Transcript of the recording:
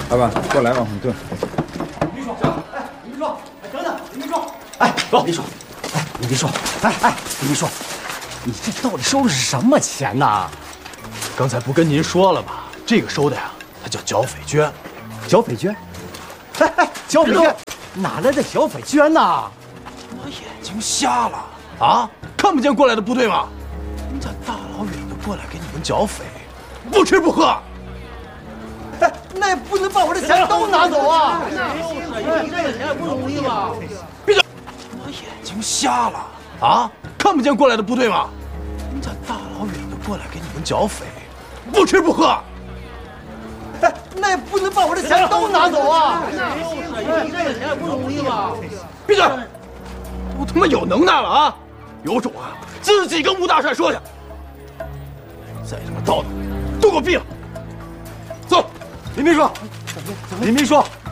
老板，过来，往上炖。 林秘书，哎，林秘书，哎，等等，林秘书，哎，林秘书，哎，林秘书，哎，林秘书，你这到底收的是什么钱呐？ 刚才不跟您说了吗？这个收的呀，它叫剿匪捐。 剿匪捐？哎，剿匪捐，哪来的剿匪捐呐？ 我眼睛瞎了啊！看不见过来的部队吗？人家大老远的过来给你们剿匪，不吃不喝。 哎，那也不能把我的钱都拿走啊！ 你这个钱不容易吧？ 闭嘴！我眼睛瞎了啊！看不见过来的部队吗？人家大老远的过来给你们剿匪，不吃不喝。 哎，那也不能把我的钱都拿走啊！ 你这个钱不容易吧？ 闭嘴！都他妈有能耐了啊！有种啊，自己跟吴大帅说去。再他妈叨叨，都给我闭了！走。 林秘书，林秘书，